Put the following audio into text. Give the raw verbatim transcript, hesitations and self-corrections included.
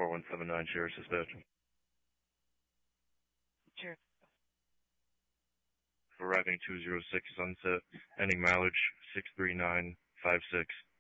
four one seven nine, Sheriff's Dispatch. Sure. Arriving two zero six Sunset, ending mileage six three nine five six.